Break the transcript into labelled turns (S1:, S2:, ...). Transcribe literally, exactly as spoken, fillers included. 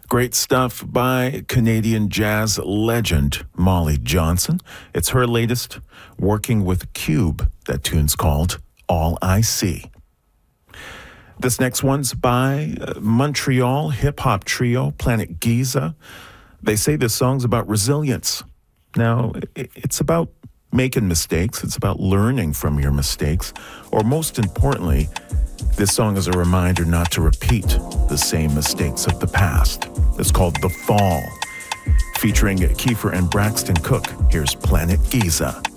S1: Great stuff by Canadian jazz legend Molly Johnson. It's her latest, working with Cube. That tune's called All I See. This next one's by uh, Montreal hip-hop trio Planet Giza. They say this song's about resilience. Now, it's about making mistakes. It's about learning from your mistakes. Or most importantly, this song is a reminder not to repeat the same mistakes of the past. It's called The Fall. Featuring Kiefer and Braxton Cook, here's Planet Giza.